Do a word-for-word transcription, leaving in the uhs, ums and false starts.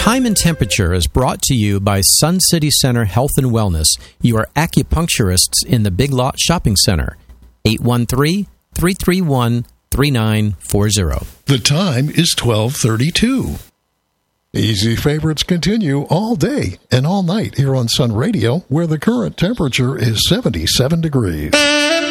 Time and Temperature is brought to you by Sun City Center Health and Wellness. You are acupuncturists in the Big Lot Shopping Center. eight one three, three three one, three nine four zero. The time is twelve thirty-two. Easy favorites continue all day and all night here on Sun Radio, where the current temperature is seventy-seven degrees.